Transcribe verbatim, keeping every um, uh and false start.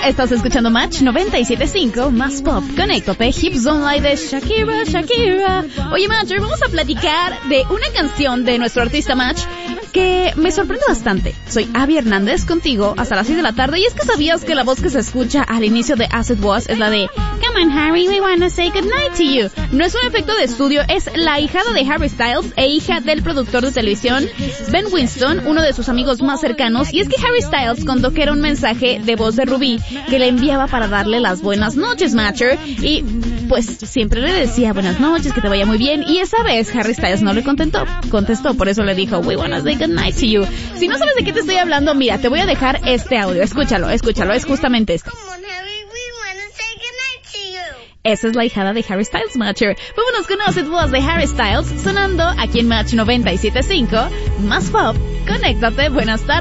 Estás escuchando Match noventa y siete punto cinco, más pop. Conéctate, Hips Don't Lie de Shakira, Shakira. Oye, Match, hoy vamos a platicar de una canción de nuestro artista Match que me sorprende bastante. Soy Abby Hernández contigo hasta las seis de la tarde, y es que sabías que la voz que se escucha al inicio de As It Was es la de Come on Harry, we wanna say goodnight to you. No es un efecto de estudio, es la ahijada de Harry Styles e hija del productor de televisión Ben Winston, uno de sus amigos más cercanos. Y es que Harry Styles contó que era un mensaje de voz de Ruby que le enviaba para darle las buenas noches, Matcher, y pues siempre le decía buenas noches, que te vaya muy bien, y esa vez Harry Styles no le contestó, contestó, por eso le dijo we wanna say goodnight to you. Si no sabes de qué te estoy hablando, mira, te voy a dejar este audio, escúchalo, escúchalo, es justamente este. Esa es la hijada de Harry Styles, Matcher. Vámonos con As It Was de Harry Styles, sonando aquí en Match noventa y siete punto cinco, más pop. Conéctate, buenas tardes.